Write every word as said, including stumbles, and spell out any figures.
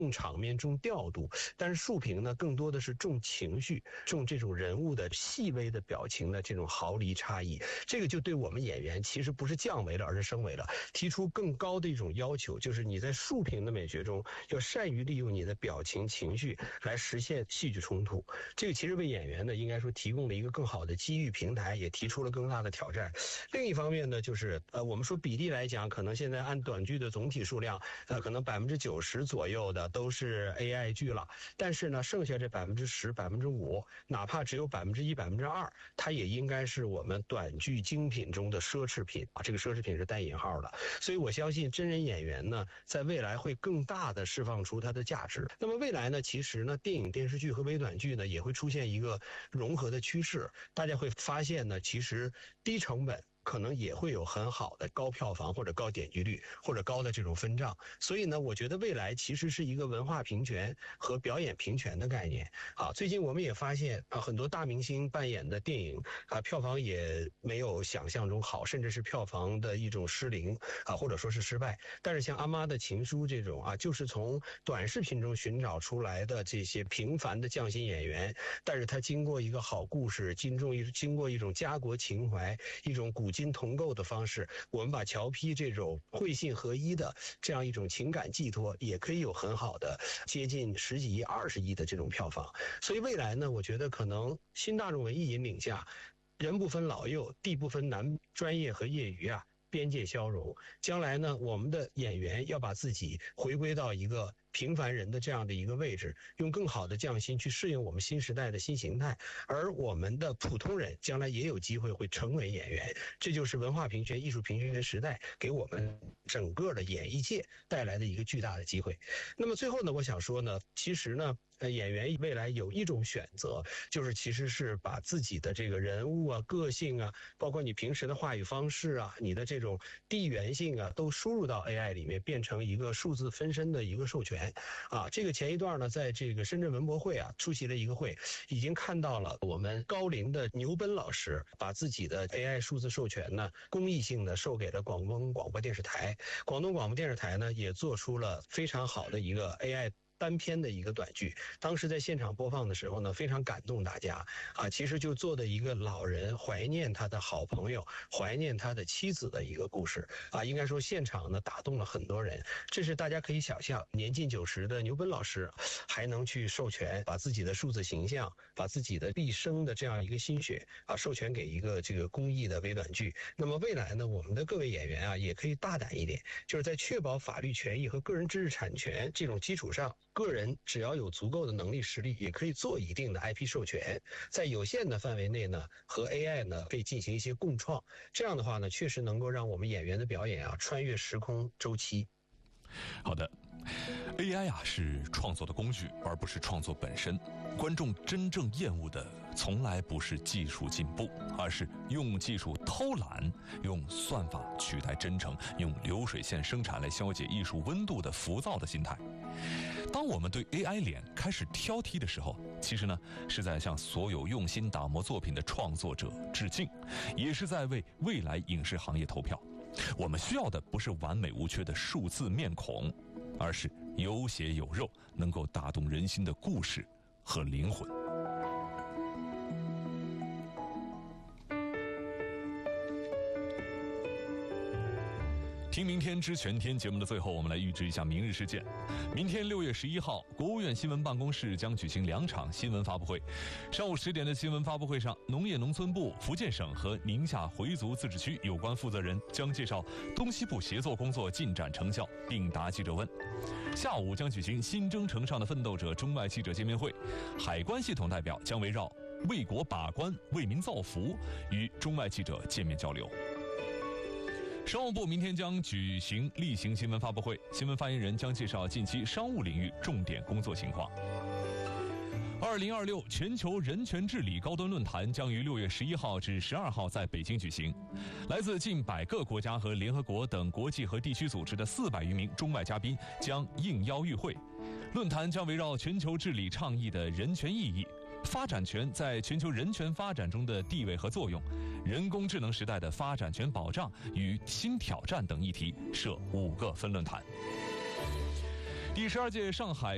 重场面、重调度，但是竖屏呢，更多的是重情绪、重这种人物的细微的表情的这种毫厘差异。这个就对我们演员其实不是降维了，而是升维了，提出更高的一种要求，就是你在竖屏的美学中要善于利用你的表情、情绪来实现戏剧冲突。这个其实为演员呢，应该说提供了一个更好的机遇平台，也提出了更大的挑战。另一方面呢，就是呃，我们说比例来讲，可能现在按短剧的总体数量，呃，可能百分之九十左右的都是 A I 剧了，但是呢，剩下这百分之十、百分之五，哪怕只有百分之一、百分之二，它也应该是我们短剧精品中的奢侈品啊。这个奢侈品是带引号的，所以我相信真人演员呢，在未来会更大的释放出它的价值。那么未来呢，其实呢，电影、电视剧和微短剧呢，也会出现一个融合的趋势。大家会发现呢，其实低成本可能也会有很好的高票房或者高点击率或者高的这种分账。所以呢，我觉得未来其实是一个文化平权和表演平权的概念啊。最近我们也发现啊，很多大明星扮演的电影啊，票房也没有想象中好，甚至是票房的一种失灵啊，或者说是失败。但是像阿妈的情书这种啊，就是从短视频中寻找出来的这些平凡的匠心演员，但是他经过一个好故事，经过一经过一种家国情怀，一种古今同构的方式，我们把乔批这种会信合一的这样一种情感寄托，也可以有很好的接近十几亿、二十亿的这种票房。所以未来呢，我觉得可能新大众文艺引领下，人不分老幼，地不分男专业和业余啊，边界消融。将来呢，我们的演员要把自己回归到一个平凡人的这样的一个位置，用更好的匠心去适应我们新时代的新形态，而我们的普通人将来也有机会会成为演员。这就是文化平权、艺术平权时代给我们整个的演艺界带来的一个巨大的机会。那么最后呢，我想说呢，其实呢，呃，演员未来有一种选择，就是其实是把自己的这个人物啊、个性啊，包括你平时的话语方式啊、你的这种地缘性啊，都输入到 A I 里面，变成一个数字分身的一个授权。啊，这个前一段呢，在这个深圳文博会啊出席了一个会，已经看到了我们高龄的牛奔老师把自己的 A I 数字授权呢，公益性的授给了广东广播电视台。广东广播电视台呢，也做出了非常好的一个 A I单篇的一个短剧，当时在现场播放的时候呢，非常感动大家啊。其实就做的一个老人怀念他的好朋友，怀念他的妻子的一个故事啊。应该说现场呢打动了很多人，这是大家可以想象，年近九十的牛奔老师还能去授权，把自己的数字形象，把自己的毕生的这样一个心血啊，授权给一个这个公益的微短剧。那么未来呢，我们的各位演员啊，也可以大胆一点，就是在确保法律权益和个人知识产权这种基础上，个人只要有足够的能力实力，也可以做一定的 I P 授权，在有限的范围内呢，和 A I 呢可以进行一些共创。这样的话呢，确实能够让我们演员的表演啊穿越时空周期。 好的。A I 啊是创作的工具，而不是创作本身。观众真正厌恶的从来不是技术进步，而是用技术偷懒，用算法取代真诚，用流水线生产来消解艺术温度的浮躁的心态。当我们对 A I 脸开始挑剔的时候，其实呢是在向所有用心打磨作品的创作者致敬，也是在为未来影视行业投票。我们需要的不是完美无缺的数字面孔，而是有血有肉，能够打动人心的故事和灵魂。听明天知全天节目的最后，我们来预知一下明日事件。明天六月十一号，国务院新闻办公室将举行两场新闻发布会。上午十点的新闻发布会上，农业农村部、福建省和宁夏回族自治区有关负责人将介绍东西部协作工作进展成效，并答记者问。下午将举行新征程上的奋斗者中外记者见面会，海关系统代表将围绕为国把关、为民造福与中外记者见面交流。商务部明天将举行例行新闻发布会，新闻发言人将介绍近期商务领域重点工作情况。二零二六全球人权治理高端论坛将于六月十一号至十二号在北京举行，来自近百个国家和联合国等国际和地区组织的四百余名中外嘉宾将应邀与会。论坛将围绕全球治理倡议的人权意义、发展权在全球人权发展中的地位和作用、人工智能时代的发展权保障与新挑战等议题设五个分论坛。第十二届上海